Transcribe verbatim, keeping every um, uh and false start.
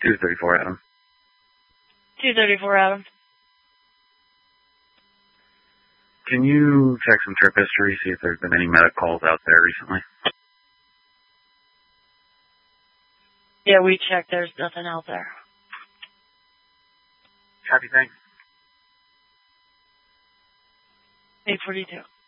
two thirty-four, Adam. two thirty-four, Adam. Can you check some trip history, see if there's been any medic calls out there recently? Yeah, we checked. There's nothing out there. Copy, thanks. eight forty-two.